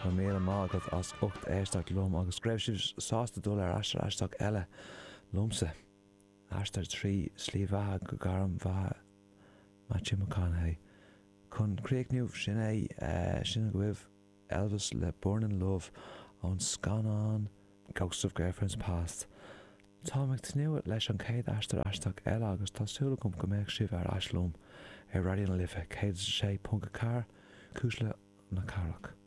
Tá mé mágad as 8 éisteach lom agus greibh si sásta dul ar eisteach eile lomsa. Eistar 3 slíomha go garam bha Matthew McConaughey. Chun críochnú sin sin go bhfuh Elvis le Born in Love ón scanán Ghost of Girlfriend's Past. Tá meid tniu leis an céad eistar eisteach eile agus tásúla go méid sibh ar eislóm ar radioúna lifa 106.4 cúsla na carach.